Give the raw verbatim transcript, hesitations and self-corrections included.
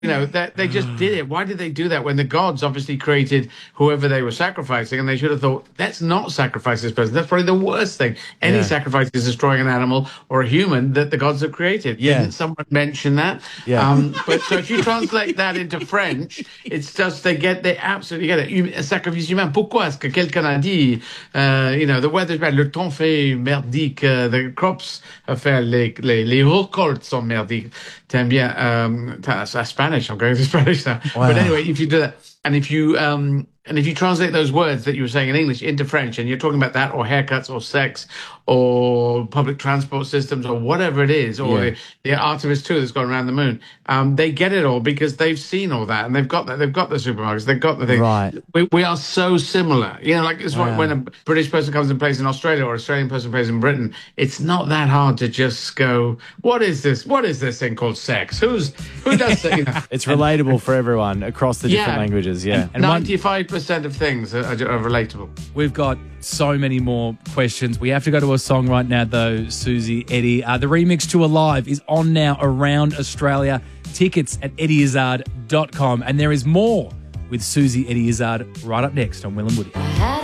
You know, that they just did it. Why did they do that when the gods obviously created whoever they were sacrificing, and they should have thought, let's not sacrifice this person. That's probably the worst thing. Any Yeah. sacrifice is destroying an animal or a human that the gods have created. Yeah. Didn't someone mention that? Yeah. Um, but so if you translate that into French, it's just they get they absolutely get it. Hum- Sacrifice humain. Pourquoi est-ce que quelqu'un a dit, uh, you know, the weather's bad, le temps fait merdique, uh, the crops are fair, les, les, les récoltes sont merdiques. T'aimes bien, um, that's, that's Spanish. I'm going to Spanish now. Wow. But anyway, if you do that, and if you um, and if you translate those words that you were saying in English into French, and you're talking about that, or haircuts, or sex, or public transport systems, or whatever it is, or Yeah. the, the Artemis two that's gone around the moon, um, they get it all because they've seen all that, and they've got that. They've got the supermarkets. They've got the thing. Right. We, we are so similar. You know, like it's Wow. like when a British person comes and plays in Australia, or an Australian person plays in Britain. It's not that hard to just go, "What is this? What is this thing called sex? Who's who does that?" You know? It's relatable for everyone across the different Yeah. languages. Yeah. And one, Ninety-five percent of things are, are, are relatable. We've got so many more questions. We have to go to a song right now, though, Susie, Eddie. Uh, the remix to Alive is on now around Australia. Tickets at eddie izzard dot com. And there is more with Susie, Eddie Izzard right up next on Will and Woody.